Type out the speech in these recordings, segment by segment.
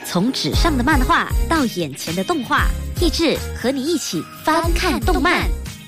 从纸上的漫画到眼前的动画，益智和你一起翻看动漫。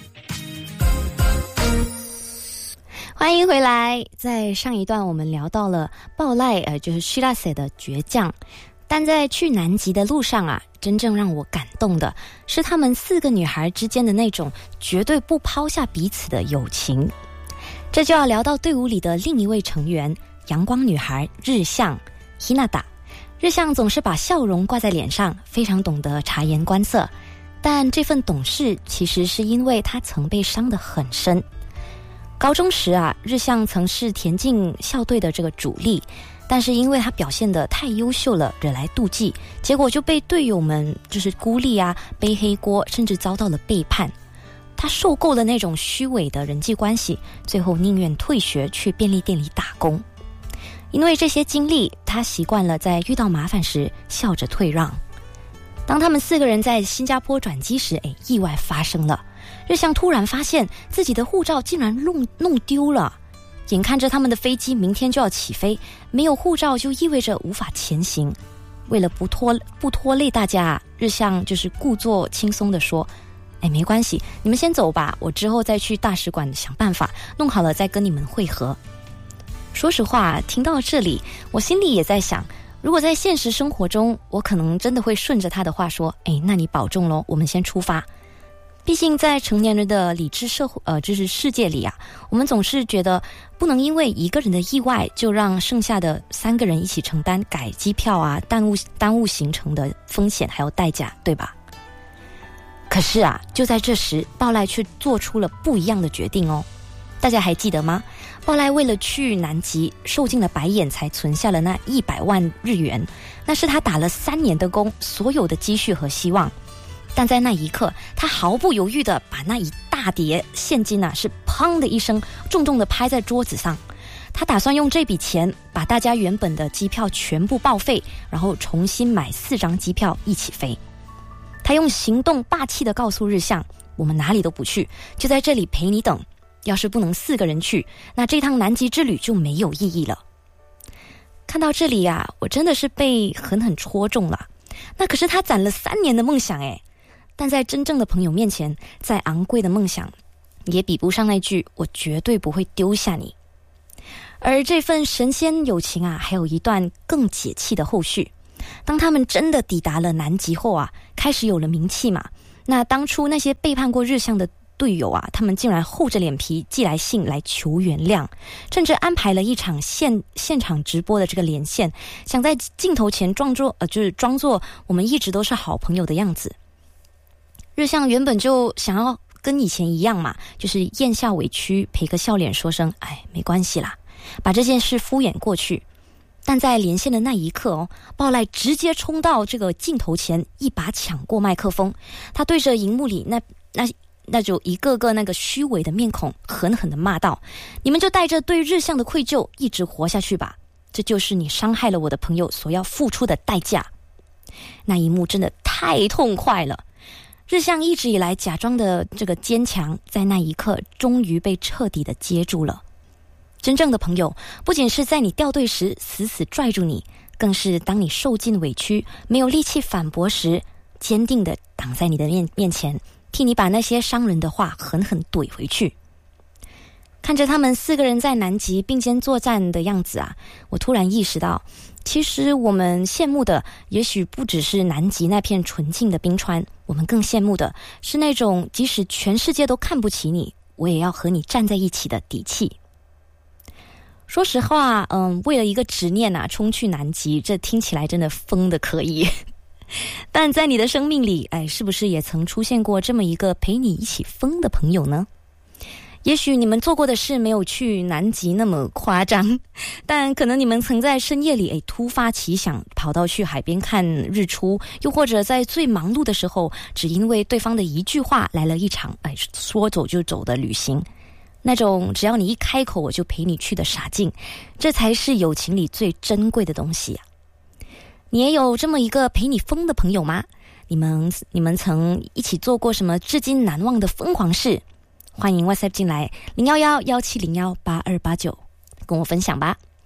欢迎回来。在上一段我们聊到了爆濑就是 Shirase 的倔强，但在去南极的路上啊，真正让我感动的是他们4个女孩之间的那种绝对不抛下彼此的友情。这就要聊到队伍里的另一位成员，阳光女孩日向 Hinata。 日向总是把笑容挂在脸上，非常懂得察言观色，但这份懂事其实是因为她曾被伤得很深。高中时啊，日向曾是田径校队的这个主力，但是因为他表现得太优秀了，惹来妒忌，结果就被队友们就是孤立啊，背黑锅，甚至遭到了背叛。他受够了那种虚伪的人际关系，最后宁愿退学去便利店里打工。因为这些经历，他习惯了在遇到麻烦时笑着退让。当他们4个人在新加坡转机时，意外发生了。日向突然发现自己的护照竟然弄丢了，眼看着他们的飞机明天就要起飞，没有护照就意味着无法前行。为了不拖累大家，日向就是故作轻松地说，没关系，你们先走吧，我之后再去大使馆想办法，弄好了再跟你们会合。说实话，听到这里，我心里也在想，如果在现实生活中，我可能真的会顺着他的话说，那你保重咯，我们先出发。毕竟在成年人的理智就是世界里啊，我们总是觉得不能因为一个人的意外就让剩下的3个人一起承担改机票啊、耽误行程的风险还有代价，对吧？可是啊，就在这时，爆濑却做出了不一样的决定哦。大家还记得吗？爆濑为了去南极，受尽了白眼才存下了那100万日元，那是他打了3年的工，所有的积蓄和希望。但在那一刻，他毫不犹豫地把那一大叠现金是砰的一声重重地拍在桌子上。他打算用这笔钱把大家原本的机票全部报废，然后重新买4张机票一起飞。他用行动霸气地告诉日向，我们哪里都不去，就在这里陪你等，要是不能4个人去，那这趟南极之旅就没有意义了。看到这里啊，我真的是被狠狠戳中了。那可是他攒了3年的梦想但在真正的朋友面前，再昂贵的梦想也比不上那句我绝对不会丢下你。而这份神仙友情啊，还有一段更解气的后续。当他们真的抵达了南极后啊，开始有了名气嘛，那当初那些背叛过日向的队友啊，他们竟然厚着脸皮寄来信来求原谅，甚至安排了一场现场直播的这个连线，想在镜头前装作我们一直都是好朋友的样子。日向原本就想要跟以前一样嘛，就是咽下委屈，赔个笑脸说声没关系啦，把这件事敷衍过去。但在连线的那一刻爆濑直接冲到这个镜头前，一把抢过麦克风，他对着荧幕里那就一个个那个虚伪的面孔狠狠地骂道，你们就带着对日向的愧疚一直活下去吧，这就是你伤害了我的朋友所要付出的代价。那一幕真的太痛快了，日向一直以来假装的这个坚强，在那一刻终于被彻底的接住了。真正的朋友不仅是在你掉队时死死拽住你，更是当你受尽委屈没有力气反驳时，坚定的挡在你的面前，替你把那些伤人的话狠狠怼回去。看着他们4个人在南极并肩作战的样子啊，我突然意识到，其实我们羡慕的也许不只是南极那片纯净的冰川，我们更羡慕的是那种即使全世界都看不起你，我也要和你站在一起的底气。说实话，为了一个执念冲去南极，这听起来真的疯的可以。但在你的生命里，是不是也曾出现过这么一个陪你一起疯的朋友呢？也许你们做过的事没有去南极那么夸张，但可能你们曾在深夜里突发奇想，跑到去海边看日出，又或者在最忙碌的时候，只因为对方的一句话来了一场说走就走的旅行。那种只要你一开口我就陪你去的傻劲，这才是友情里最珍贵的东西啊。你也有这么一个陪你疯的朋友吗？你们曾一起做过什么至今难忘的疯狂事？欢迎 WhatsApp 进来011-1701-8289跟我分享吧。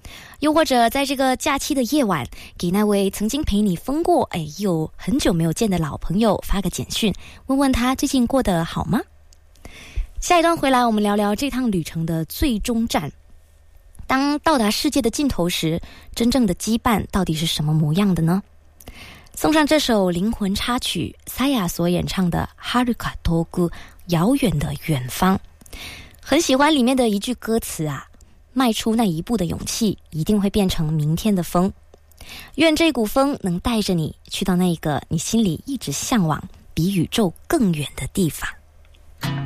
又或者在这个假期的夜晚，给那位曾经陪你疯过又很久没有见的老朋友发个简讯，问问他最近过得好吗？下一段回来，我们聊聊这趟旅程的最终站。当到达世界的尽头时，真正的羁绊到底是什么模样的呢？送上这首灵魂插曲 Saya 所演唱的 Haruka Toku 遥远的远方。很喜欢里面的一句歌词啊，迈出那一步的勇气一定会变成明天的风。愿这股风能带着你去到那个你心里一直向往比宇宙更远的地方。